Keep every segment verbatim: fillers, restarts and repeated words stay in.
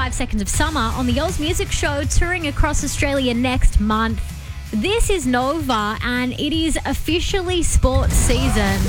Five Seconds of Summer on the Oz Music Show, touring across Australia next month. This is Nova, and it is officially sports season.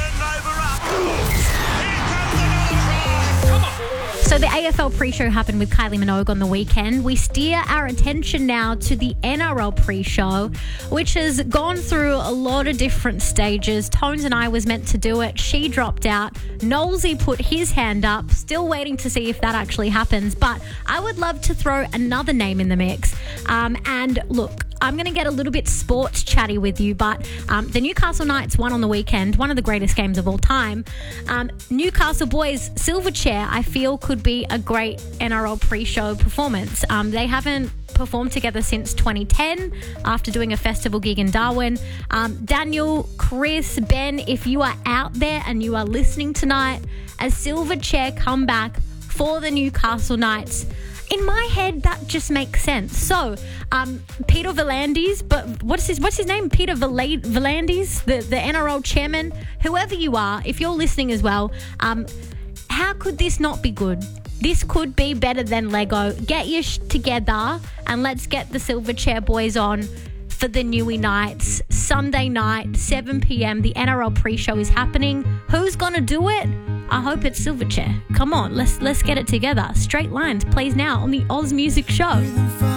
So the A F L pre-show happened with Kylie Minogue on the weekend. We steer our attention now to the N R L pre-show, which has gone through a lot of different stages. Tones and I was meant to do it. She dropped out. Knowlesy put his hand up. Still waiting to see if that actually happens. But I would love to throw another name in the mix. Um, and look, I'm going to get a little bit sports chatty with you, but um, the Newcastle Knights won on the weekend, one of the greatest games of all time. Um, Newcastle boys, Silverchair, I feel could be a great N R L pre-show performance. Um, they haven't performed together since twenty ten after doing a festival gig in Darwin. Um, Daniel, Chris, Ben, if you are out there and you are listening tonight, a Silverchair comeback for the Newcastle Knights. In my head, that just makes sense. So, um, Peter V'landys, but what's his what's his name? Peter V'landys, the, the N R L chairman. Whoever you are, if you're listening as well, um, how could this not be good? This could be better than Lego. Get your sh- together and let's get the Silverchair boys on for the Newey Knights. Sunday night, seven p.m. The N R L pre-show is happening. Who's gonna do it? I hope it's Silverchair. Come on, let's let's get it together. Straight Lines plays now on the Oz Music Show.